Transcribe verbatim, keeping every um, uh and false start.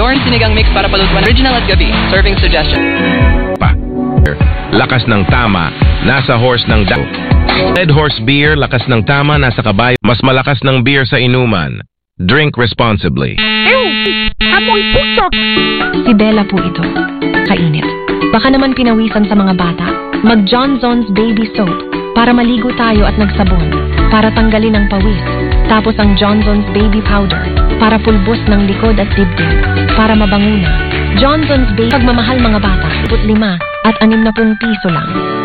Adorn sinigang mix para palutuan. Original at gabi. Serving suggestion. Pa. Lakas ng tama, nasa horse ng daw. Red Horse Beer, lakas ng tama, nasa kabayo. Mas malakas ng beer sa inuman. Drink responsibly. Ew! Amoy putok! Si Bella po ito. Kainit. Baka naman pinawisan sa mga bata. Mag Johnson's Baby Soap para maligo tayo at nagsabon. Para tanggalin ang pawis. Tapos ang Johnson's Baby Powder para pulbos ng likod at dibdib. Para mabango na. Johnson's Baby. Pagmamahal mga bata. Lima at anim na pung piso lang.